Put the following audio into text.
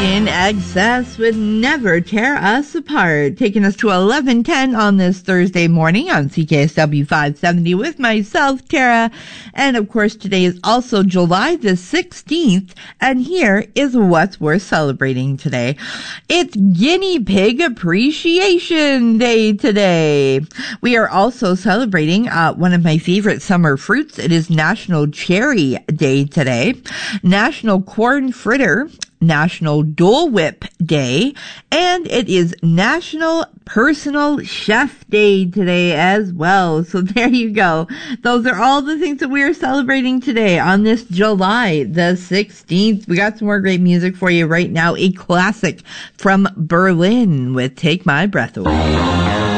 In Excess would never tear us apart. Taking us to 11:10 on this Thursday morning on CKSW 570 with myself, Tara. And of course, today is also July the 16th. And here is what's worth celebrating today. It's Guinea Pig Appreciation Day today. We are also celebrating one of my favorite summer fruits. It is National Cherry Day today. National Corn Fritter, National Dole Whip Day, and it is National Personal Chef Day today as well. So there you go. Those are all the things that we are celebrating today on this July the 16th. We got some more great music for you right now. A classic from Berlin with Take My Breath Away.